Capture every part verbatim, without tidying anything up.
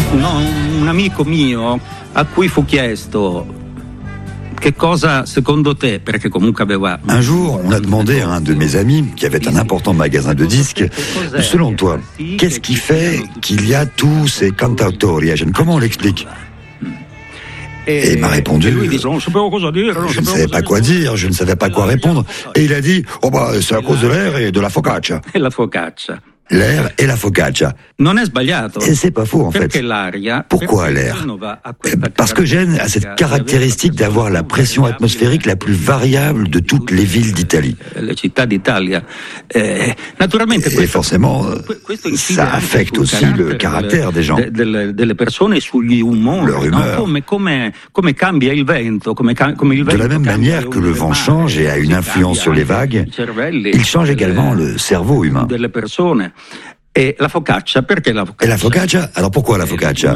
no, un amico mio a cui fu chiesto che cosa secondo te, perché comunque aveva... Un jour, on a demandé à un de mes amis, qui avait un important magasin de disques, selon toi, qu'est-ce qui fait qu'il y a tous ces cantautori? Comment on l'explique? Et il m'a répondu, je ne savais pas quoi dire, je ne savais pas quoi répondre. Et il a dit, oh bah c'est à cause de l'air et de la focaccia. E la focaccia. L'air et la focaccia. Non è sbagliato. Et c'est pas faux en fait. Pourquoi l'air? Parce que Gênes a cette caractéristique d'avoir la pression atmosphérique la plus variable de toutes les villes d'Italie. Et forcément, ça affecte aussi le caractère des gens. Leur humeur. De la même manière que le vent change et a une influence sur les vagues, il change également le cerveau humain. Et la focaccia, perché la focaccia? Et la focaccia? Alors pourquoi la focaccia?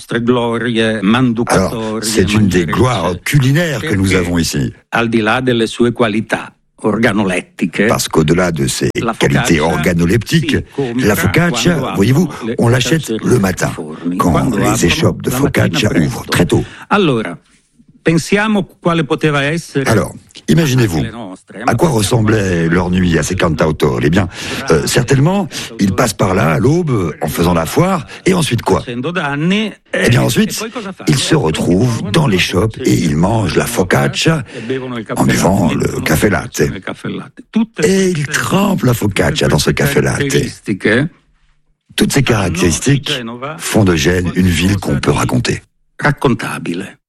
Alors, c'est une des gloires culinaires que nous avons ici. Al di là delle sue qualità organolettiche. Parce qu'au-delà de ses qualités organoleptiques, la focaccia, voyez-vous, on l'achète le matin, quand les échoppes de focaccia ouvrent très tôt. Allora, pensiamo quale poteva essere. Alors, imaginez-vous, à quoi ressemblait leur nuit à ces cantautori? Eh bien, euh, certainement, ils passent par là à l'aube en faisant la foire, et ensuite quoi? Eh bien ensuite, ils se retrouvent dans les shops et ils mangent la focaccia en buvant le café latte. Et ils trempent la focaccia dans ce café latte. Toutes ces caractéristiques font de Gênes une ville qu'on peut raconter. Raccontabile.